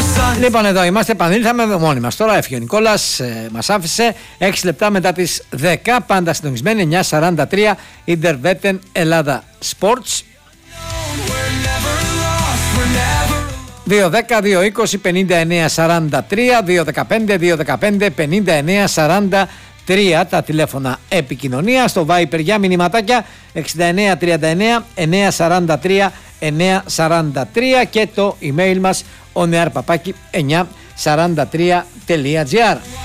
Λοιπόν, εδώ είμαστε, επανήλθαμε μόνοι μας. Τώρα έφυγε ο Νικόλας, μας άφησε 6 λεπτά μετά τις 10. Πάντα συντονισμένοι, 9:43, Ιντερβέτεν Ελλάδα Sports. 2-10, 2-20, 59-43, 2-15, 2-15, 59-43 τα τηλέφωνα επικοινωνία. Στο Viper για μηνυματάκια 6939 943 943 και το email μας onearpapaki943.gr.